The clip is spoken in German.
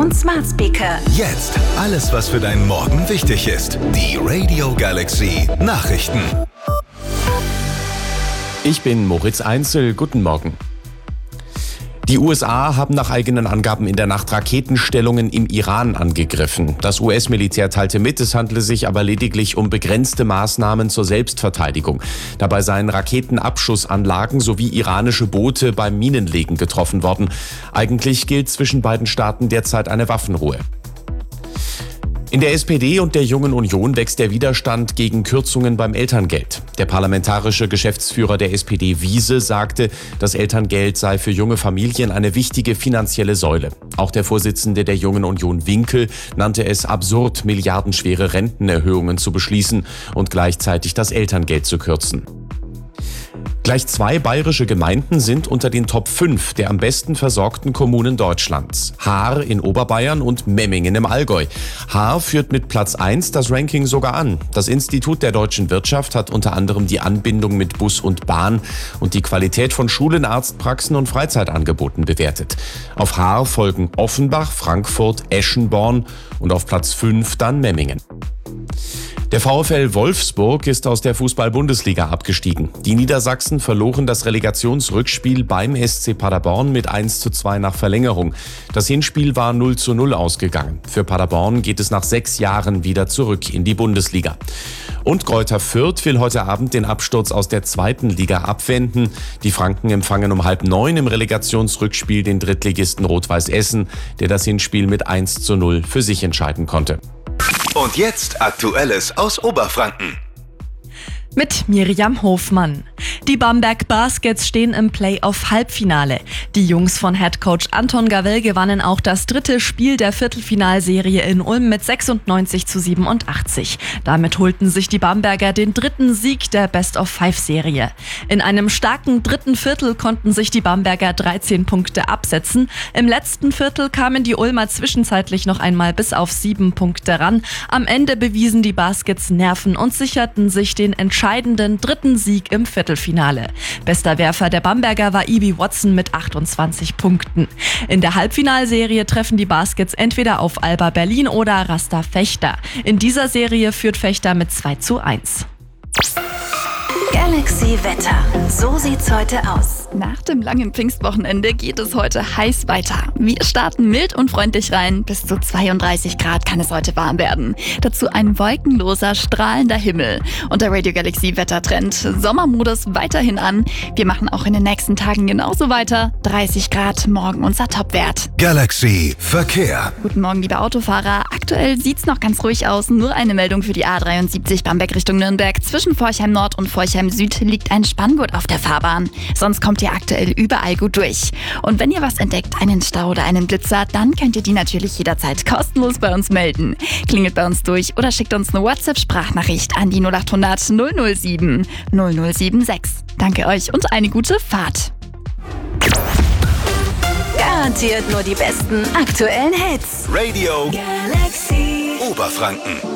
und Smart Speaker. Jetzt alles, was für deinen Morgen wichtig ist. Die Radio Galaxy Nachrichten. Ich bin Moritz Einzel. Guten Morgen. Die USA haben nach eigenen Angaben in der Nacht Raketenstellungen im Iran angegriffen. Das US-Militär teilte mit, es handle sich aber lediglich um begrenzte Maßnahmen zur Selbstverteidigung. Dabei seien Raketenabschussanlagen sowie iranische Boote beim Minenlegen getroffen worden. Eigentlich gilt zwischen beiden Staaten derzeit eine Waffenruhe. In der SPD und der Jungen Union wächst der Widerstand gegen Kürzungen beim Elterngeld. Der parlamentarische Geschäftsführer der SPD Wiese sagte, das Elterngeld sei für junge Familien eine wichtige finanzielle Säule. Auch der Vorsitzende der Jungen Union Winkel nannte es absurd, milliardenschwere Rentenerhöhungen zu beschließen und gleichzeitig das Elterngeld zu kürzen. Gleich 2 bayerische Gemeinden sind unter den Top 5 der am besten versorgten Kommunen Deutschlands. Haar in Oberbayern und Memmingen im Allgäu. Haar führt mit Platz 1 das Ranking sogar an. Das Institut der deutschen Wirtschaft hat unter anderem die Anbindung mit Bus und Bahn und die Qualität von Schulen, Arztpraxen und Freizeitangeboten bewertet. Auf Haar folgen Offenbach, Frankfurt, Eschenborn und auf Platz 5 dann Memmingen. Der VfL Wolfsburg ist aus der Fußball-Bundesliga abgestiegen. Die Niedersachsen verloren das Relegationsrückspiel beim SC Paderborn mit 1:2 nach Verlängerung. Das Hinspiel war 0:0 ausgegangen. Für Paderborn geht es nach 6 Jahren wieder zurück in die Bundesliga. Und Greuther Fürth will heute Abend den Absturz aus der 2. Liga abwenden. Die Franken empfangen um 8:30 im Relegationsrückspiel den Drittligisten Rot-Weiß Essen, der das Hinspiel mit 1:0 für sich entscheiden konnte. Und jetzt Aktuelles aus Oberfranken. Mit Miriam Hofmann. Die Bamberg Baskets stehen im Playoff-Halbfinale. Die Jungs von Headcoach Anton Gavell gewannen auch das 3. Spiel der Viertelfinalserie in Ulm mit 96:87. Damit holten sich die Bamberger den 3. Sieg der Best-of-5-Serie. In einem starken 3. Viertel konnten sich die Bamberger 13 Punkte absetzen. Im letzten Viertel kamen die Ulmer zwischenzeitlich noch einmal bis auf 7 Punkte ran. Am Ende bewiesen die Baskets Nerven und sicherten sich den entscheidenden 3. Sieg im Viertelfinale. Bester Werfer der Bamberger war Ibi Watson mit 28 Punkten. In der Halbfinalserie treffen die Baskets entweder auf Alba Berlin oder Rasta Vechta. In dieser Serie führt Vechta mit 2:1. Galaxy Wetter. So sieht's heute aus. Nach dem langen Pfingstwochenende geht es heute heiß weiter. Wir starten mild und freundlich rein. Bis zu 32 Grad kann es heute warm werden. Dazu ein wolkenloser, strahlender Himmel. Und der Radio Galaxy Wettertrend. Sommermodus weiterhin an. Wir machen auch in den nächsten Tagen genauso weiter. 30 Grad, morgen unser Topwert. Galaxy Verkehr. Guten Morgen, liebe Autofahrer. Aktuell sieht's noch ganz ruhig aus. Nur eine Meldung für die A73 Bamberg Richtung Nürnberg. Zwischen Forchheim Nord und Forchheim Süd liegt ein Spanngurt auf der Fahrbahn. Sonst kommt ihr aktuell überall gut durch. Und wenn ihr was entdeckt, einen Stau oder einen Blitzer, dann könnt ihr die natürlich jederzeit kostenlos bei uns melden. Klingelt bei uns durch oder schickt uns eine WhatsApp-Sprachnachricht an die 0800 007 0076. Danke euch und eine gute Fahrt. Garantiert nur die besten aktuellen Hits. Radio Galaxy Oberfranken.